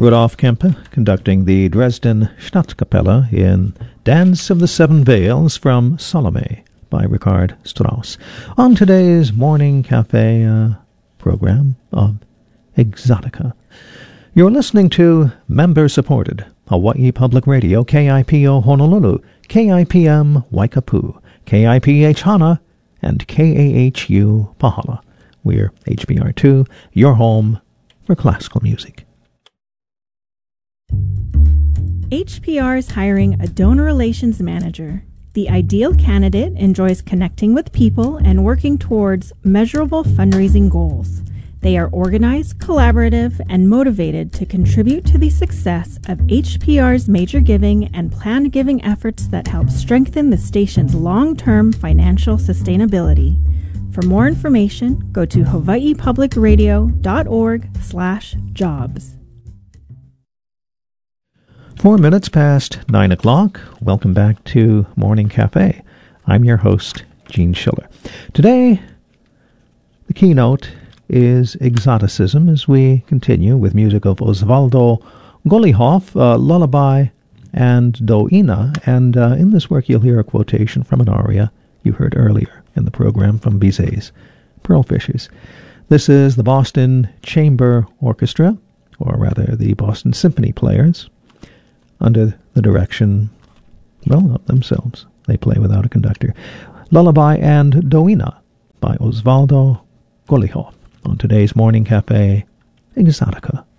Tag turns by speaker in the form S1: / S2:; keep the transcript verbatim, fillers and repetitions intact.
S1: Rudolf Kempe conducting the Dresden Staatskapelle in Dance of the Seven Veils from Salome by Richard Strauss. On today's Morning Cafe uh, program of Exotica, you're listening to member-supported Hawaii Public Radio, K I P O Honolulu, K I P M Waikapu, K I P H Hana, and K A H U Pahala. We're H B R two, your home for classical music.
S2: H P R is hiring a donor relations manager. The ideal candidate enjoys connecting with people and working towards measurable fundraising goals. They are organized, collaborative, and motivated to contribute to the success of H P R's major giving and planned giving efforts that help strengthen the station's long-term financial sustainability. For more information, go to hawaii public radio dot org slash jobs.
S1: Four minutes past nine o'clock. Welcome back to Morning Cafe. I'm your host, Gene Schiller. Today, the keynote is exoticism as we continue with music of Osvaldo Golijov, uh, Lullaby, and Doina. And uh, in this work, you'll hear a quotation from an aria you heard earlier in the program from Bizet's Pearlfishes. This is the Boston Chamber Orchestra, or rather the Boston Symphony Players, under the direction, well, of themselves. They play without a conductor. Lullaby and Doina by Osvaldo Golijov on today's Morning Cafe, Exotica.